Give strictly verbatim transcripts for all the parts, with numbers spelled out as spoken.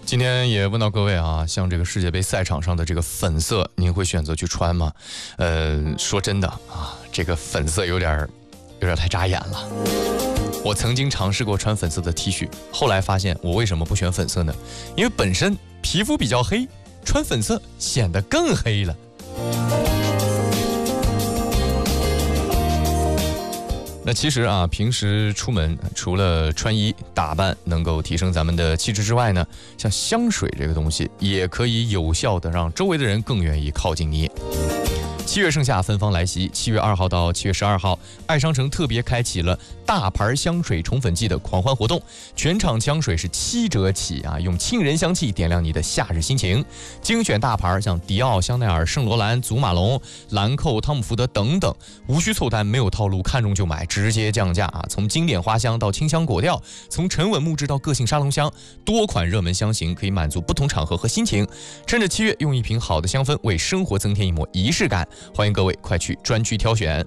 今天也问到各位啊，像这个世界杯赛场上的这个粉色，您会选择去穿吗？呃，说真的啊，这个粉色有点有点太扎眼了。我曾经尝试过穿粉色的 T 恤，后来发现我为什么不选粉色呢？因为本身皮肤比较黑，穿粉色显得更黑了。那其实啊，平时出门除了穿衣打扮能够提升咱们的气质之外呢，像香水这个东西也可以有效的让周围的人更愿意靠近你。七月盛夏芬芳来袭，七月二号到七月十二号，爱商城特别开启了大牌香水宠粉季的狂欢活动，全场香水是七折起啊！用沁人香气点亮你的夏日心情。精选大牌像迪奥、香奈儿、圣罗兰、祖马龙、兰蔻、汤姆福德等等，无需凑单，没有套路，看中就买，直接降价啊！从经典花香到清香果调，从沉稳木质到个性沙龙香，多款热门香型可以满足不同场合和心情。趁着七月，用一瓶好的香氛为生活增添一抹仪式感。欢迎各位快去专区挑选。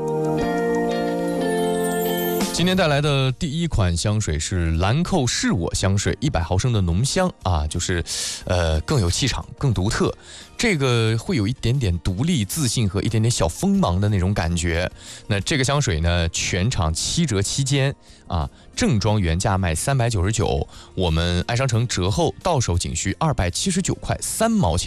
今天带来的第一款香水是兰蔻是我香水，一百毫升的浓香啊，就是呃更有气场，更独特。这个会有一点点独立自信和一点点小锋芒的那种感觉。那这个香水呢，全场七折期间啊，正装原价卖三百九十九，我们爱商城折后到手仅需二百七十九块三毛钱。